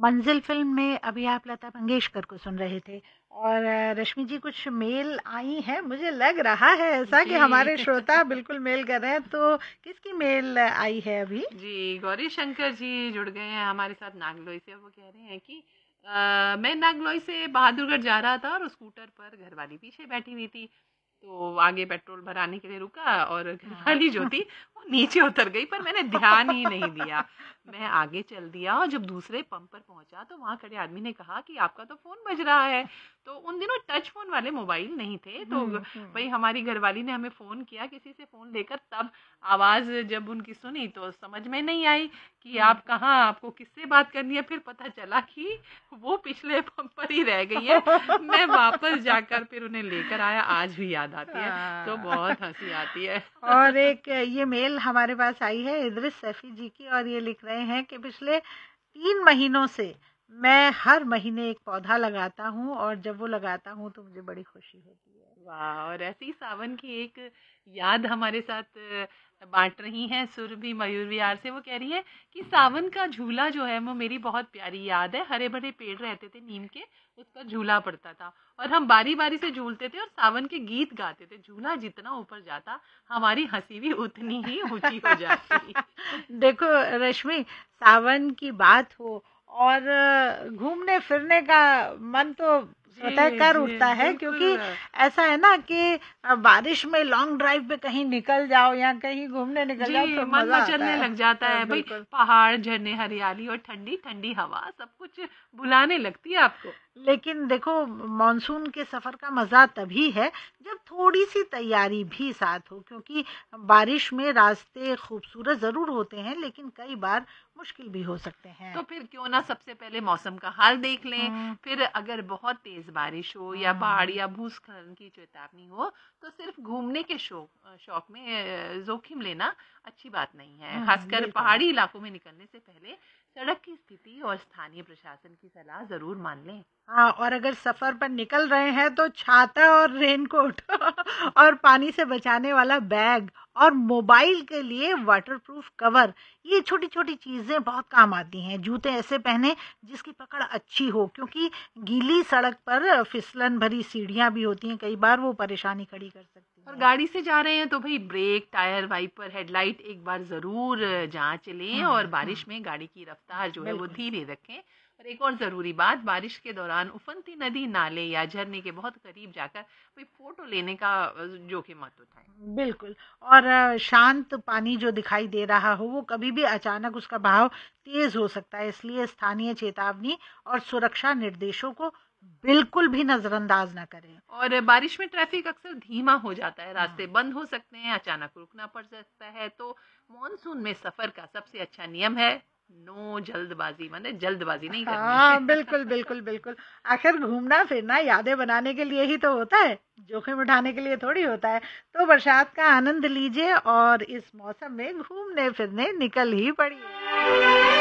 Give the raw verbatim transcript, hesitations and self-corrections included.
मंजिल फ़िल्म में अभी आप लता मंगेशकर को सुन रहे थे और अ, रश्मि जी कुछ मेल आई हैं, मुझे लग रहा है ऐसा कि जी। हमारे श्रोता बिल्कुल मेल कर रहे हैं, तो किसकी मेल आई है अभी? जी, गौरी शंकर जी जुड़ गए हैं हमारे साथ नागलोई से और वो कह रहे हैं कि अ, मैं नागलोई से बहादुरगढ़ जा रहा था और स्कूटर पर घरवाली पीछे बैठी हुई थी। तो आगे पेट्रोल भराने के लिए रुका और हाँ। घरवाली जो थी वो नीचे उतर गई, पर मैंने ध्यान ही नहीं दिया। मैं आगे चल दिया और जब दूसरे पंप पर पहुंचा तो वहां खड़े आदमी ने कहा कि आपका तो फोन बज रहा है। तो उन दिनों टच फोन वाले मोबाइल नहीं थे, तो हुँ, हुँ। भाई हमारी घरवाली ने हमें फोन किया किसी से फोन लेकर, तब आवाज जब उनकी सुनी तो समझ में नहीं आई कि हुँ। आप कहाँ, आपको किससे बात करनी है। फिर पता चला कि वो पिछले पंप पर ही रह गई है। मैं वापस जाकर फिर उन्हें लेकर आया, आज भी याद आती है। तो हाँ। बहुत हँसी आती है। और एक ये मेल हमारे पास आई है इदरिस सैफी जी की और ये लिख रहे हैं कि पिछले तीन महीनों से मैं हर महीने एक पौधा लगाता हूँ और जब वो लगाता हूँ तो मुझे बड़ी खुशी होती है। वाह! और ऐसे ही सावन की एक याद हमारे साथ अ, बाँट रही हैं सुरभि मयूर विहार से। वो कह रही हैं कि सावन का झूला जो है वो मेरी बहुत प्यारी याद है। हरे-भरे पेड़ रहते थे नीम के, उस पर झूला पड़ता था और हम बारी-बारी से झूलते थे और सावन के गीत गाते थे। झूला जितना ऊपर जाता, हमारी हँसी भी उतनी ही ऊँची हो जाती। देखो रश्मि, सावन की बात हो और अ, घूमने फिरने का मन तो स्वतः जी, कर जी, उठता है, क्योंकि बिल्कुल। ऐसा है ना कि अ, बारिश में लॉन्ग ड्राइव पे कहीं निकल जाओ या कहीं घूमने निकल जाओ जी, तो मन मजा आता मचलने है। लग जाता अ, है भई। बिल्कुल। पहाड़, झरने, हरियाली और ठंडी-ठंडी हवा सब कुछ बुलाने लगती है आपको। लेकिन देखो, मानसून के सफ़र का मज़ा तभी है जब थोड़ी-सी तैयारी भी साथ हो, क्योंकि बारिश में रास्ते खूबसूरत ज़रूर होते हैं लेकिन कई बार मुश्किल भी हो सकते हैं। तो फिर क्यों ना सबसे पहले मौसम का हाल देख लें। हुँ, फिर अगर बहुत तेज बारिश हो या हुँ। बाढ़ या भूस्खलन की चेतावनी हो, तो सिर्फ घूमने के शौक अ, शौक में अ, जोखिम लेना अच्छी बात नहीं है। हुँ, खासकर बिल्कुल। पहाड़ी इलाकों में निकलने से पहले सड़क की स्थिति और स्थानीय प्रशासन की सलाह ज़रूर मान लें। हाँ, और अगर सफ़र पर निकल रहे हैं तो छाता और रेनकोट और पानी से बचाने वाला बैग और मोबाइल के लिए वाटरप्रूफ कवर, ये छोटी-छोटी चीज़ें बहुत काम आती हैं। जूते ऐसे पहने जिसकी पकड़ अच्छी हो, क्योंकि गीली सड़क पर फिसलन भरी सीढ़ियाँ भी होती हैं, कई बार वो परेशानी खड़ी कर सकती और हैं। गाड़ी से जा रहे हैं तो भाई ब्रेक, टायर, वाइपर, हेडलाइट एक बार ज़रूर जांच लें और हुँ, हुँ, बारिश में गाड़ी की रफ्तार जो है वो बिल्कुल। धीरे रखें। और एक और ज़रूरी बात, बारिश के दौरान उफनती नदी, नाले या झरने के बहुत करीब जाकर भाई फ़ोटो लेने का अ, जोखिम मत उठाएं। बिल्कुल। और अ, शांत पानी जो दिखाई दे रहा हो, वो कभी भी अचानक उसका बहाव तेज़ हो सकता है, इसलिए स्थानीय चेतावनी और सुरक्षा निर्देशों को बिल्कुल भी नज़रअंदाज ना करें। और बारिश में ट्रैफिक अक्सर धीमा हो जाता है, हाँ। रास्ते बंद हो सकते हैं, अचानक रुकना पड़ सकता है। तो मॉनसून में सफ़र का सबसे अच्छा नियम है नो जल्दबाजी, मतलब जल्दबाजी नहीं करनी। हाँ, बिल्कुल, बिल्कुल, बिल्कुल। आखिर घूमना-फिरना यादें बनाने के लिए ही तो होता है, जोखिम उठाने के लिए थोड़ी होता है। तो बरसात का आनंद लीजिए और इस मौसम में घूमने-फिरने निकल ही पड़िए।